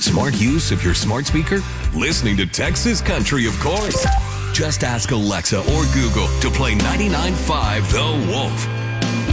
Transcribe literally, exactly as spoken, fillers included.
Smart use of your smart speaker? Listening to Texas Country, of course. Just ask Alexa or Google to play ninety-nine point five The Wolf.